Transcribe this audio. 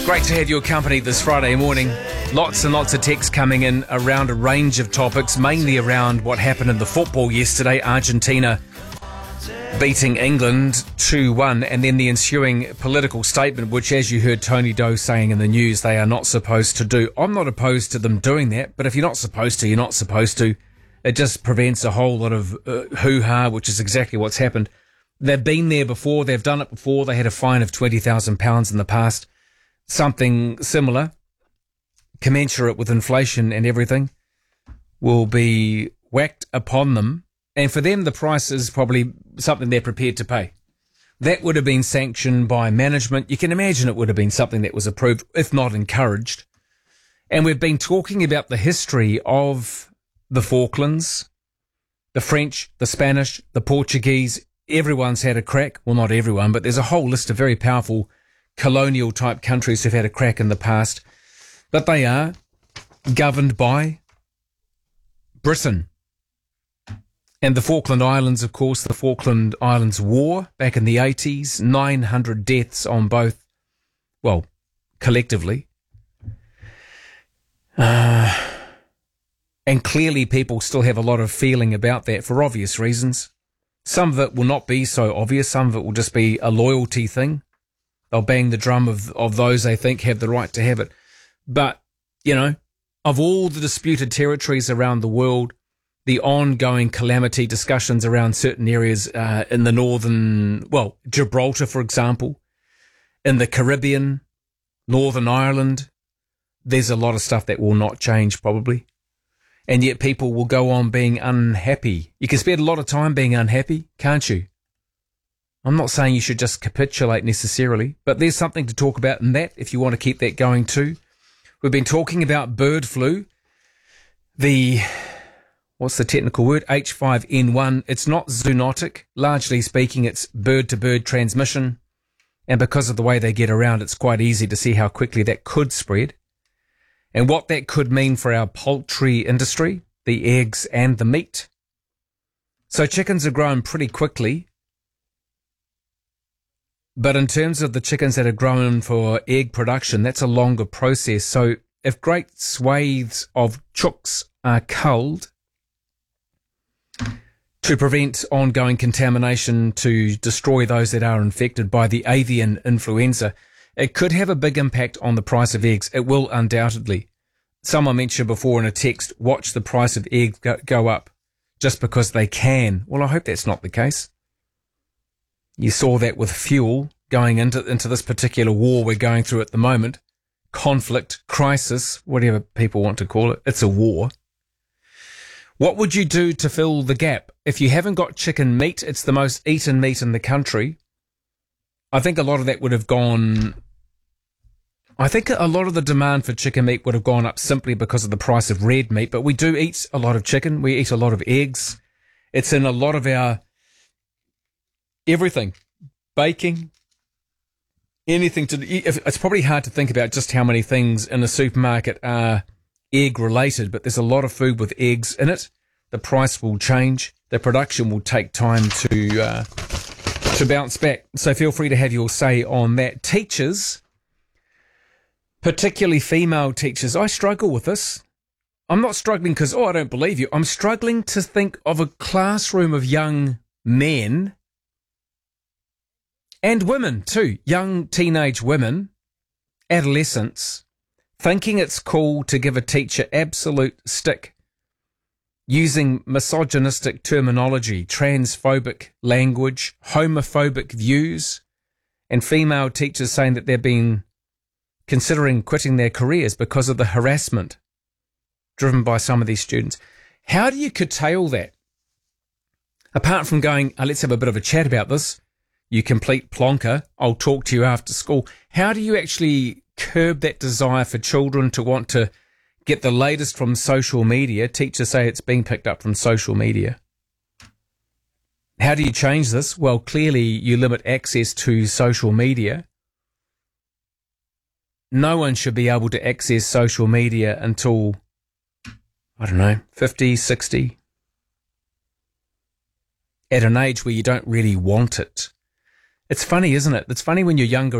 Great to have your company this Friday morning. Lots and lots of texts coming in around a range of topics, mainly around what happened in the football yesterday. Argentina beating England 2-1, and then the ensuing political statement, which, as you heard Tony Doe saying in the news, they are not supposed to do. I'm not opposed to them doing that, but if you're not supposed to, you're not supposed to. It just prevents a whole lot of hoo-ha, which is exactly what's happened. They've been there before. They've done it before. They had a fine of £20,000 in the past. Something similar, commensurate with inflation and everything, will be whacked upon them. And for them, the price is probably something they're prepared to pay. That would have been sanctioned by management. You can imagine it would have been something that was approved, if not encouraged. And we've been talking about the history of the Falklands, the French, the Spanish, the Portuguese. Everyone's had a crack. Well, not everyone, but there's a whole list of very powerful colonial type countries who've had a crack in the past. But they are governed by Britain. And the Falkland Islands, of course, the Falkland Islands War back in the 80s, 900 deaths on both, well, collectively. And clearly people still have a lot of feeling about that for obvious reasons. Some of it will not be so obvious. Some of it will just be a loyalty thing. They'll bang the drum of those they think have the right to have it. But, you know, of all the disputed territories around the world, the ongoing calamity discussions around certain areas in the northern, well, Gibraltar, for example, in the Caribbean, Northern Ireland, there's a lot of stuff that will not change probably. And yet people will go on being unhappy. You can spend a lot of time being unhappy, can't you? I'm not saying you should just capitulate necessarily, but there's something to talk about in that if you want to keep that going too. We've been talking about bird flu. What's the technical word? H5N1. It's not zoonotic. Largely speaking, it's bird-to-bird transmission. And because of the way they get around, it's quite easy to see how quickly that could spread. And what that could mean for our poultry industry, the eggs and the meat. So chickens are growing pretty quickly. But in terms of the chickens that are grown for egg production, that's a longer process. So if great swathes of chooks are culled to prevent ongoing contamination to destroy those that are infected by the avian influenza, it could have a big impact on the price of eggs. It will undoubtedly. Someone mentioned before in a text, watch the price of eggs go up just because they can. Well, I hope that's not the case. You saw that with fuel going into this particular war we're going through at the moment. Conflict, crisis, whatever people want to call it. It's a war. What would you do to fill the gap? If you haven't got chicken meat, it's the most eaten meat in the country. I think a lot of that would have gone... I think a lot of the demand for chicken meat would have gone up simply because of the price of red meat, but we do eat a lot of chicken. We eat a lot of eggs. It's in a lot of our... everything. Baking. Anything to... It's probably hard to think about just how many things in a supermarket are egg-related, but there's a lot of food with eggs in it. The price will change. The production will take time to bounce back. So feel free to have your say on that. Teachers, particularly female teachers, I struggle with this. I'm not struggling because, I don't believe you. I'm struggling to think of a classroom of young men and women too, young teenage women, adolescents, thinking it's cool to give a teacher absolute stick, using misogynistic terminology, transphobic language, homophobic views, and female teachers saying that they've been considering quitting their careers because of the harassment driven by some of these students. How do you curtail that? Apart from going, let's have a bit of a chat about this, you complete plonker, I'll talk to you after school. How do you actually curb that desire for children to want to get the latest from social media? Teachers say it's being picked up from social media. How do you change this? Well, clearly you limit access to social media. No one should be able to access social media until, 50, 60. At an age where you don't really want it. It's funny, isn't it? It's funny when you're younger